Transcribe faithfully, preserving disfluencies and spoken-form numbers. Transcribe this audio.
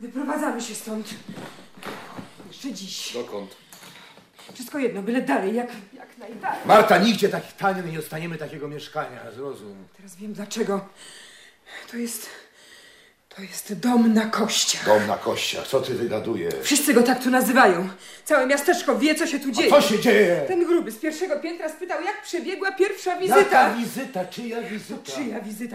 Wyprowadzamy się stąd. Jeszcze dziś. Dokąd? Wszystko jedno, byle dalej, jak, jak najdalej. Marta, nigdzie tak tanio nie dostaniemy takiego mieszkania, zrozum. Teraz wiem dlaczego. To jest... To jest dom na kościach. Dom na kościach, co ty wygadujesz? Wszyscy go tak tu nazywają. Całe miasteczko wie, co się tu dzieje. A co się dzieje? Ten gruby z pierwszego piętra spytał, jak przebiegła pierwsza wizyta. Jaka wizyta? Czyja wizyta? Czyja wizyta?